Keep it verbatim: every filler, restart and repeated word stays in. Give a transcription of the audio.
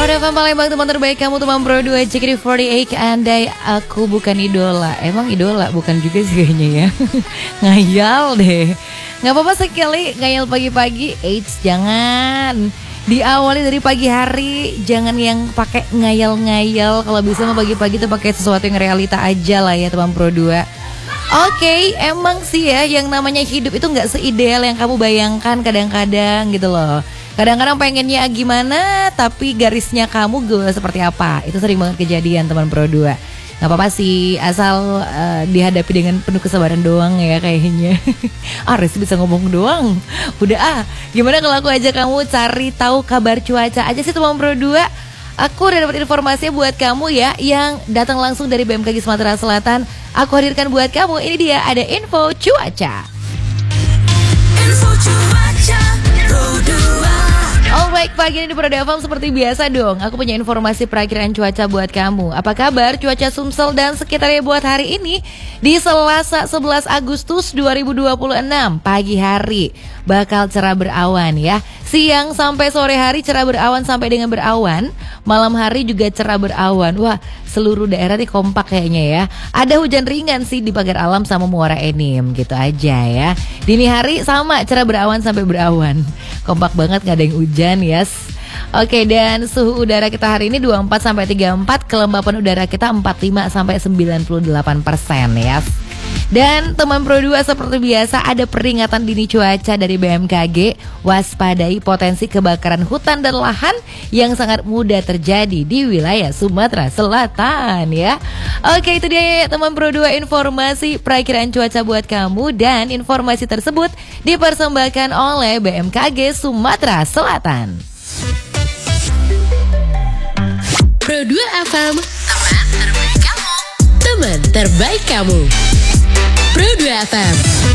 Pro dua F M Palembang, teman terbaik kamu, teman Pro dua J K T empat delapan. Andai aku bukan idola. Emang idola? Bukan juga sih kayaknya ya. Ngayal deh. Gak apa-apa sekali ngayal pagi-pagi. Eits, jangan diawali dari pagi hari. Jangan yang pakai ngayal-ngayal. Kalau bisa mah pagi-pagi tuh pakai sesuatu yang realita aja lah ya teman Pro dua. Oke, okay, emang sih ya yang namanya hidup itu gak seideal yang kamu bayangkan kadang-kadang gitu loh. Kadang-kadang pengennya gimana tapi garisnya kamu gue seperti apa. Itu sering banget kejadian teman Pro dua. Gak apa-apa sih asal uh, dihadapi dengan penuh kesabaran doang ya kayaknya. Ah, Rizky bisa ngomong doang. Udah ah, gimana kalau aku aja kamu cari tahu kabar cuaca aja sih teman Pro dua. Aku udah dapat informasinya buat kamu ya yang datang langsung dari B M K G Sumatera Selatan. Aku hadirkan buat kamu. Ini dia ada info cuaca. Info cuaca Pro dua. Alright, pagi ini di Pro dua F M seperti biasa dong. Aku punya informasi perakiraan cuaca buat kamu. Apa kabar cuaca Sumsel dan sekitarnya buat hari ini? Di Selasa sebelas Agustus dua ribu dua puluh enam, pagi hari bakal cerah berawan ya. Siang sampai sore hari cerah berawan sampai dengan berawan. Malam hari juga cerah berawan. Wah, seluruh daerah nih kompak kayaknya ya. Ada hujan ringan sih di Pagar Alam sama Muara Enim, gitu aja ya. Dini hari sama cerah berawan sampai berawan. Kompak banget, gak ada yang hujan, yes. Oke, dan suhu udara kita hari ini dua puluh empat sampai tiga puluh empat, kelembapan udara kita empat puluh lima sampai sembilan puluh delapan persen, yes. Dan teman Pro dua seperti biasa ada peringatan dini cuaca dari B M K G. Waspadai potensi kebakaran hutan dan lahan yang sangat mudah terjadi di wilayah Sumatera Selatan ya. Oke, itu dia teman Pro dua informasi perakiraan cuaca buat kamu. Dan informasi tersebut dipersembahkan oleh B M K G Sumatera Selatan. Pro dua F M, teman terbaik kamu. Teman terbaik kamu. Pro dua F M.